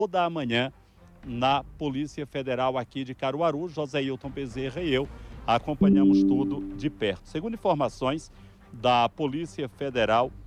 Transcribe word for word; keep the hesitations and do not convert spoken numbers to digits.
toda a manhã na Polícia Federal aqui de Caruaru. José Hilton Bezerra e eu acompanhamos tudo de perto. Segundo informações da Polícia Federal